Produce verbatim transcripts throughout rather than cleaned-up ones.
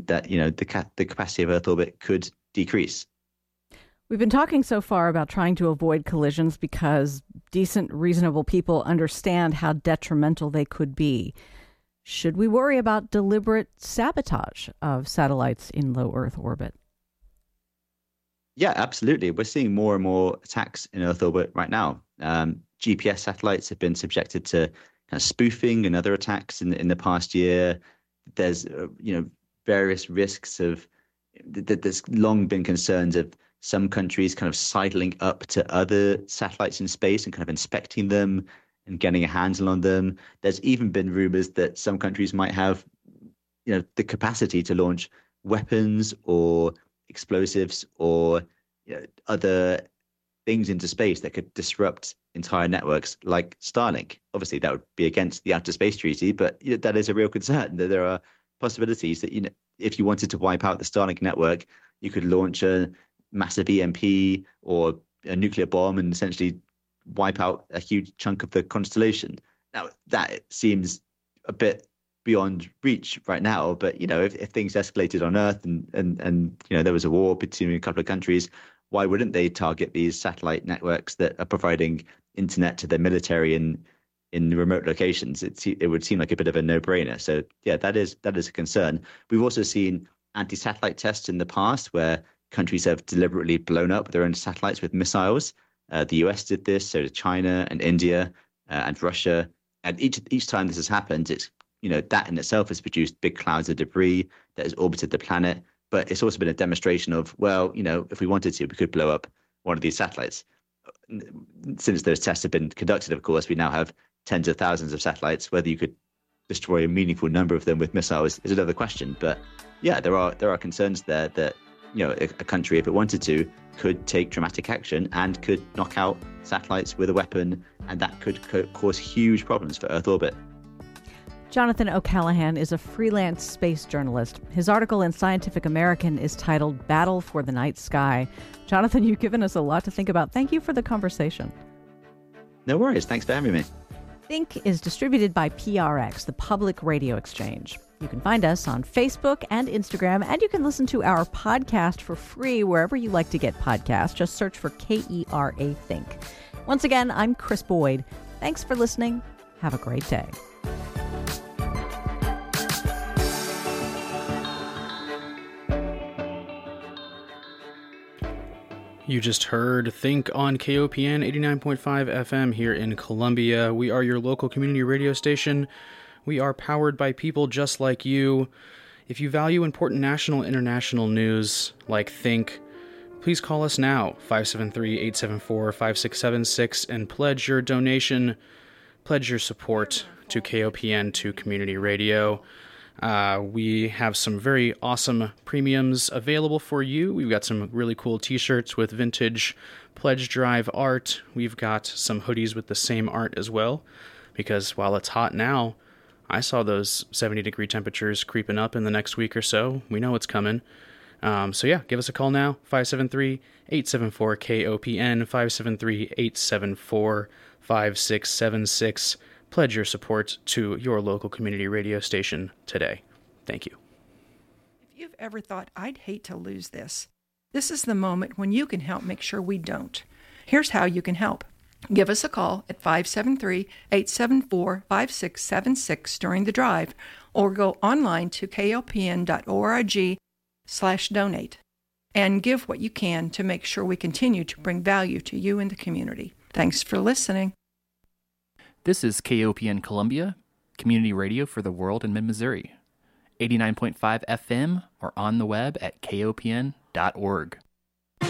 meant that, you know, the ca- the capacity of Earth orbit could decrease. We've been talking so far about trying to avoid collisions because decent, reasonable people understand how detrimental they could be. Should we worry about deliberate sabotage of satellites in low Earth orbit? Yeah, absolutely. We're seeing more and more attacks in Earth orbit right now. Um, G P S satellites have been subjected to kind of spoofing and other attacks in, in the past year. There's, uh, you know, various risks of, th- there's long been concerns of some countries kind of sidling up to other satellites in space and kind of inspecting them and getting a handle on them. There's even been rumors that some countries might have, you know, the capacity to launch weapons or explosives or, you know, other things into space that could disrupt entire networks like Starlink. Obviously, that would be against the Outer Space Treaty, but, you know, that is a real concern. That there are possibilities that, you know, if you wanted to wipe out the Starlink network, you could launch a massive E M P or a nuclear bomb and essentially wipe out a huge chunk of the constellation. Now, that seems a bit beyond reach right now, but, you know, if, if things escalated on Earth and, and, and, you know, there was a war between a couple of countries, why wouldn't they target these satellite networks that are providing internet to their military in in remote locations? It, it would seem like a bit of a no-brainer. So, yeah, that is that is a concern. We've also seen anti-satellite tests in the past where countries have deliberately blown up their own satellites with missiles. Uh, the U S did this, so did China and India uh, and Russia. And each each time this has happened, it's, you know, that in itself has produced big clouds of debris that has orbited the planet. But it's also been a demonstration of, well, you know, if we wanted to, we could blow up one of these satellites. Since those tests have been conducted, of course, we now have tens of thousands of satellites. Whether you could destroy a meaningful number of them with missiles is another question. But yeah, there are there are concerns there that, you know, a, a country, if it wanted to, could take dramatic action and could knock out satellites with a weapon, and that could co- cause huge problems for Earth orbit. Jonathan O'Callaghan is a freelance space journalist. His article in Scientific American is titled Battle for the Night Sky. Jonathan, you've given us a lot to think about. Thank you for the conversation. No worries. Thanks for having me. Think is distributed by P R X, the Public Radio Exchange. You can find us on Facebook and Instagram, and you can listen to our podcast for free wherever you like to get podcasts. Just search for K E R A Think. Once again, I'm Chris Boyd. Thanks for listening. Have a great day. You just heard Think on K O P N eighty-nine point five F M here in Columbia. We are your local community radio station. We are powered by people just like you. If you value important national and international news like Think, please call us now, five seven three, eight seven four, five six seven six, and pledge your donation, pledge your support to K O P N, to community radio. Uh, we have some very awesome premiums available for you. We've got some really cool t-shirts with vintage pledge drive art. We've got some hoodies with the same art as well, because while it's hot now, I saw those seventy degree temperatures creeping up in the next week or so. We know it's coming. Um, so yeah, give us a call now, five seven three, eight seven four, K O P N, five seven three, eight seven four, five six seven six. Pledge your support to your local community radio station today. Thank you. If you've ever thought, I'd hate to lose this, this is the moment when you can help make sure we don't. Here's how you can help. Give us a call at five seven three, eight seven four, five six seven six during the drive, or go online to K O P N dot org slash donate and give what you can to make sure we continue to bring value to you and the community. Thanks for listening. This is K O P N Columbia, community radio for the world in mid-Missouri. eighty-nine point five F M or on the web at K O P N dot org. The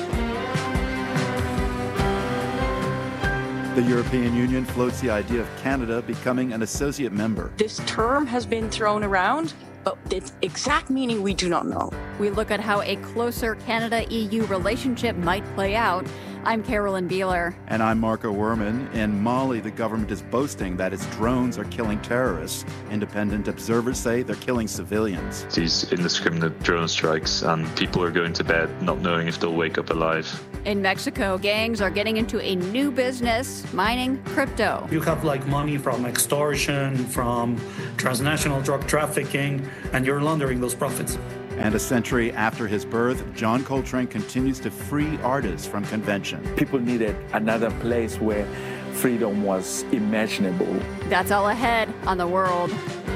European Union floats the idea of Canada becoming an associate member. This term has been thrown around, but its exact meaning we do not know. We look at how a closer Canada-E U relationship might play out. I'm Carolyn Beeler. And I'm Marco Werman. In Mali, the government is boasting that its drones are killing terrorists. Independent observers say they're killing civilians. These indiscriminate drone strikes, and people are going to bed not knowing if they'll wake up alive. In Mexico, gangs are getting into a new business, mining crypto. You have like money from extortion, from transnational drug trafficking, and you're laundering those profits. And a century after his birth, John Coltrane continues to free artists from convention. People needed another place where freedom was imaginable. That's all ahead on The World.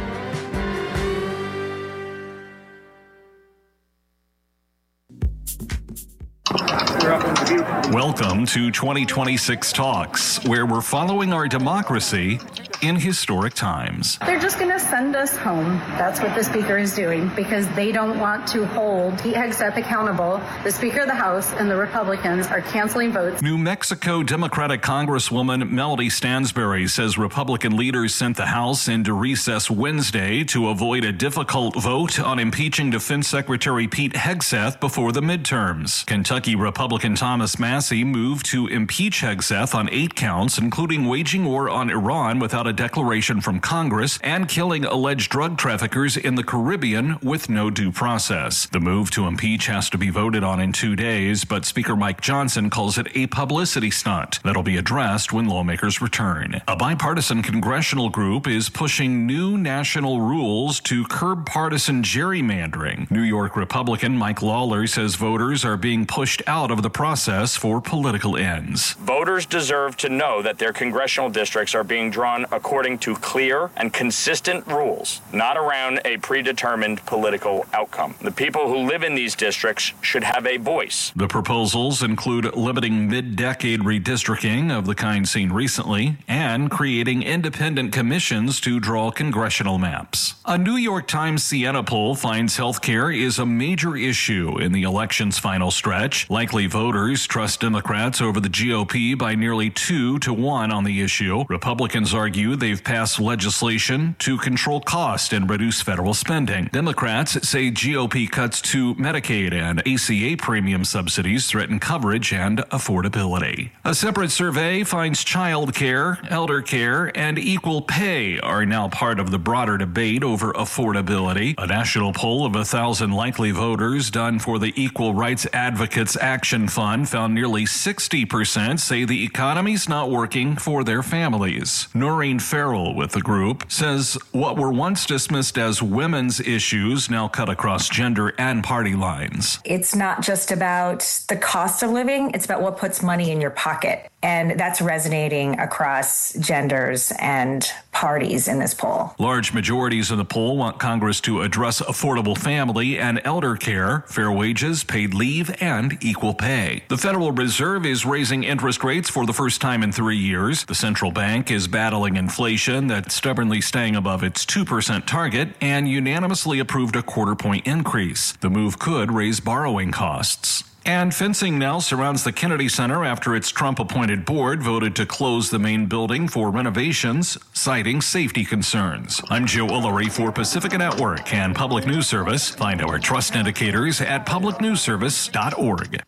Welcome to twenty twenty-six Talks, where we're following our democracy in historic times. They're just going to send us home. That's what the Speaker is doing, because they don't want to hold Pete Hegseth accountable. The Speaker of the House and the Republicans are canceling votes. New Mexico Democratic Congresswoman Melody Stansbury says Republican leaders sent the House into recess Wednesday to avoid a difficult vote on impeaching Defense Secretary Pete Hegseth before the midterms. Kentucky Republican Thomas Massie moved to impeach Hegseth on eight counts, including waging war on Iran without a declaration from Congress and killing alleged drug traffickers in the Caribbean with no due process. The move to impeach has to be voted on in two days, but Speaker Mike Johnson calls it a publicity stunt that'll be addressed when lawmakers return. A bipartisan congressional group is pushing new national rules to curb partisan gerrymandering. New York Republican Mike Lawler says voters are being pushed out of the process for political ends. Voters deserve to know that their congressional districts are being drawn according to clear and consistent rules, not around a predetermined political outcome. The people who live in these districts should have a voice. The proposals include limiting mid-decade redistricting of the kind seen recently and creating independent commissions to draw congressional maps. A New York Times Siena poll finds health care is a major issue in the election's final stretch. Likely voters trust Democrats over the G O P by nearly two to one on the issue. Republicans argue they've passed legislation to control cost and reduce federal spending. Democrats say G O P cuts to Medicaid and A C A premium subsidies threaten coverage and affordability. A separate survey finds child care, elder care, and equal pay are now part of the broader debate over affordability. A national poll of a thousand likely voters done for the Equal Rights Advocates Action Fund found nearly sixty percent say the economy's not working for their families. Noreen Farrell with the group says what were once dismissed as women's issues now cut across gender and party lines. It's not just about the cost of living, it's about what puts money in your pocket. And that's resonating across genders and parties in this poll. Large majorities in the poll want Congress to address affordable family and elder care, fair wages, paid leave, and equal pay. The Federal Reserve is raising interest rates for the first time in three years. The central bank is battling inflation that's stubbornly staying above its two percent target and unanimously approved a quarter point increase. The move could raise borrowing costs. And fencing now surrounds the Kennedy Center after its Trump-appointed board voted to close the main building for renovations, citing safety concerns. I'm Joe Ullery for Pacifica Network and Public News Service. Find our trust indicators at public news service dot org.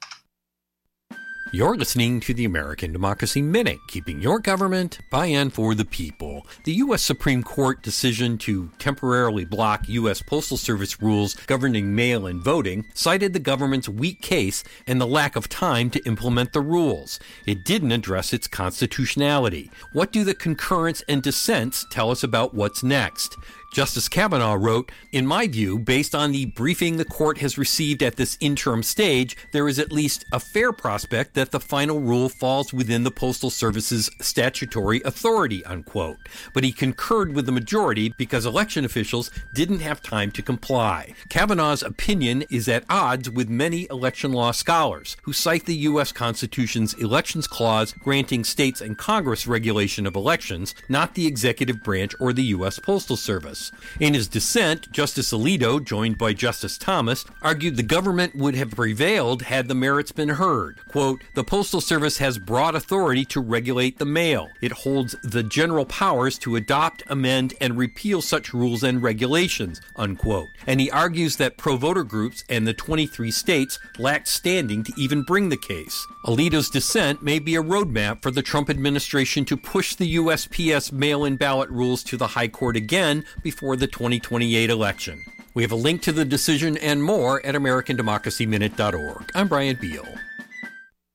You're listening to the American Democracy Minute, keeping your government by and for the people. The U S Supreme Court decision to temporarily block U S Postal Service rules governing mail-in voting cited the government's weak case and the lack of time to implement the rules. It didn't address its constitutionality. What do the concurrence and dissents tell us about what's next? Justice Kavanaugh wrote, "In my view, based on the briefing the court has received at this interim stage, there is at least a fair prospect that the final rule falls within the Postal Service's statutory authority," unquote. But he concurred with the majority because election officials didn't have time to comply. Kavanaugh's opinion is at odds with many election law scholars who cite the U S Constitution's Elections Clause granting states and Congress regulation of elections, not the executive branch or the U S Postal Service. In his dissent, Justice Alito, joined by Justice Thomas, argued the government would have prevailed had the merits been heard. Quote, "The Postal Service has broad authority to regulate the mail. It holds the general powers to adopt, amend, and repeal such rules and regulations," unquote. And he argues that pro-voter groups and the twenty-three states lacked standing to even bring the case. Alito's dissent may be a roadmap for the Trump administration to push the U S P S mail-in ballot rules to the High Court again before the twenty twenty-eight election. We have a link to the decision and more at american democracy minute dot org. I'm Brian Beal.